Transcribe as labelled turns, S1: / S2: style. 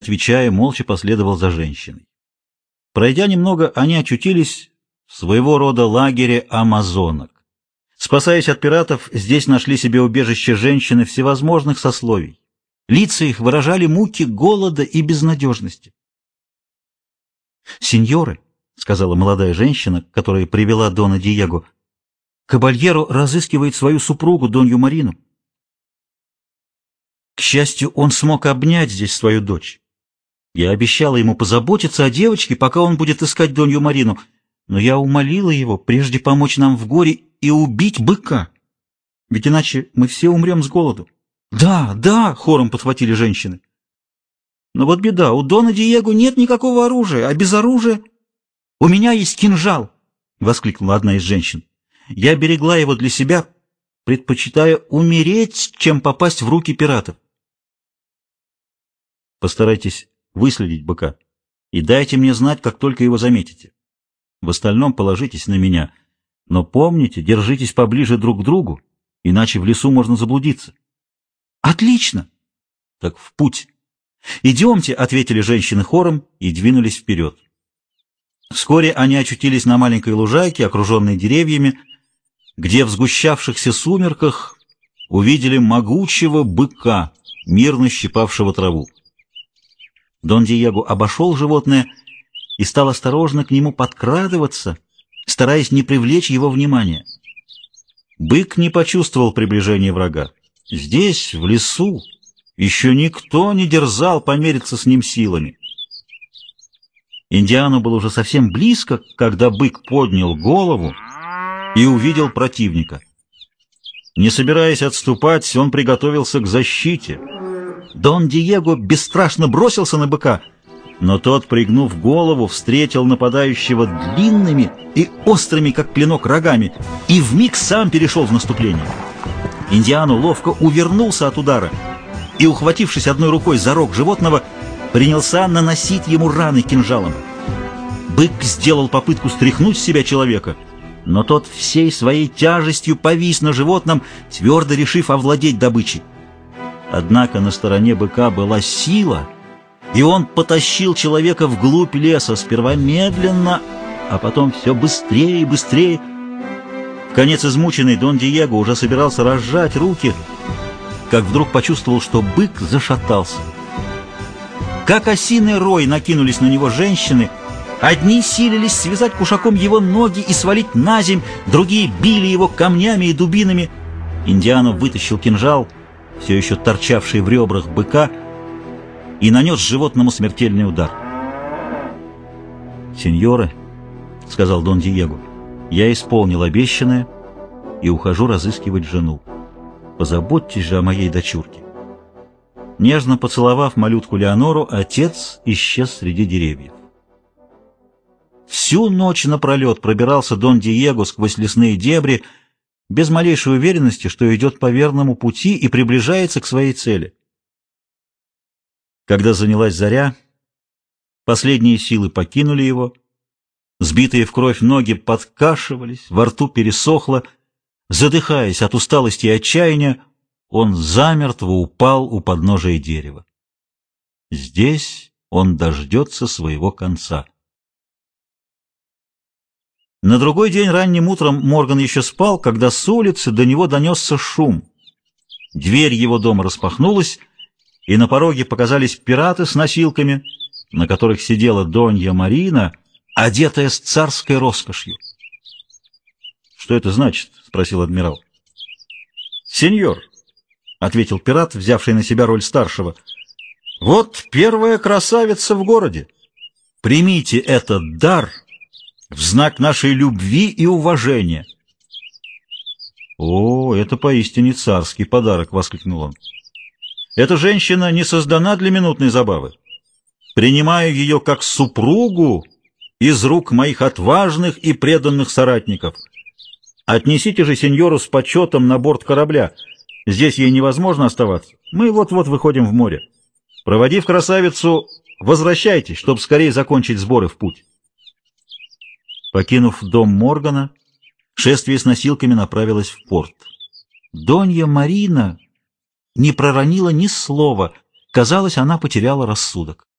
S1: отвечая, молча последовал за женщиной. Пройдя немного, они очутились в своего рода лагере амазонок. Спасаясь от пиратов, здесь нашли себе убежище женщины всевозможных сословий. Лица их выражали муки голода и безнадежности. «Сеньоры», — сказала молодая женщина, которая привела Дона Диего, — «кабальеро разыскивает свою супругу, Донью Марину. К счастью, он смог обнять здесь свою дочь. Я обещала ему позаботиться о девочке, пока он будет искать Донью Марину, но я умолила его прежде помочь нам в горе и убить быка, ведь иначе мы все умрем с голоду». «Да, да!» — хором подхватили женщины. «Но вот беда, у Дона Диего нет никакого оружия, а без оружия...» «У меня есть кинжал!» — воскликнула одна из женщин. «Я берегла его для себя, предпочитая умереть, чем попасть в руки пиратов». «Постарайтесь выследить быка и дайте мне знать, как только его заметите. В остальном положитесь на меня, но помните, держитесь поближе друг к другу, иначе в лесу можно заблудиться». «Отлично!» «Так в путь!» «Идемте!» — ответили женщины хором и двинулись вперед. Вскоре они очутились на маленькой лужайке, окруженной деревьями, где в сгущавшихся сумерках увидели могучего быка, мирно щипавшего траву. Дон Диего обошел животное и стал осторожно к нему подкрадываться, стараясь не привлечь его внимания. Бык не почувствовал приближения врага. Здесь, в лесу, еще никто не дерзал помериться с ним силами. Индиану было уже совсем близко, когда бык поднял голову и увидел противника. Не собираясь отступать, он приготовился к защите. Дон Диего бесстрашно бросился на быка, но тот, пригнув голову, встретил нападающего длинными и острыми, как клинок, рогами, и вмиг сам перешел в наступление. Индиану ловко увернулся от удара и, ухватившись одной рукой за рог животного, принялся наносить ему раны кинжалом. Бык сделал попытку стряхнуть с себя человека, но тот всей своей тяжестью повис на животном, твердо решив овладеть добычей. Однако на стороне быка была сила, и он потащил человека вглубь леса, сперва медленно, а потом все быстрее и быстрее. Вконец измученный Дон Диего уже собирался разжать руки, как вдруг почувствовал, что бык зашатался. Как осиный рой накинулись на него женщины. Одни силились связать кушаком его ноги и свалить на земь, другие били его камнями и дубинами. Индиана вытащил кинжал, все еще торчавший в ребрах быка, и нанес животному смертельный удар. «Сеньоры», — сказал Дон Диего, — «я исполнил обещанное и ухожу разыскивать жену. Позаботьтесь же о моей дочурке». Нежно поцеловав малютку Леонору, отец исчез среди деревьев. Всю ночь напролет пробирался Дон Диего сквозь лесные дебри, без малейшей уверенности, что идет по верному пути и приближается к своей цели. Когда занялась заря, последние силы покинули его, сбитые в кровь ноги подкашивались, во рту пересохло, задыхаясь от усталости и отчаяния, он замертво упал у подножия дерева. Здесь он дождется своего конца. На другой день ранним утром Морган еще спал, когда с улицы до него донесся шум. Дверь его дома распахнулась, и на пороге показались пираты с носилками, на которых сидела Донья Марина, одетая с царской роскошью. «Что это значит?» — спросил адмирал. «Сеньор», — ответил пират, взявший на себя роль старшего, — «вот первая красавица в городе. Примите этот дар в знак нашей любви и уважения». «О, это поистине царский подарок!» — воскликнул он. «Эта женщина не создана для минутной забавы. Принимаю ее как супругу из рук моих отважных и преданных соратников. Отнесите же сеньору с почетом на борт корабля. Здесь ей невозможно оставаться. Мы вот-вот выходим в море. Проводив красавицу, возвращайтесь, чтобы скорее закончить сборы в путь». Покинув дом Моргана, шествие с носилками направилось в порт. Донья Марина не проронила ни слова. Казалось, она потеряла рассудок.